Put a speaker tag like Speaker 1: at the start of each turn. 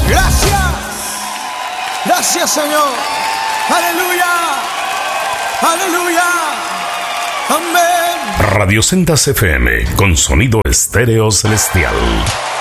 Speaker 1: Gracias. Gracias, Señor. Aleluya. Aleluya. Amén.
Speaker 2: Radio Sendas FM, con sonido estéreo celestial.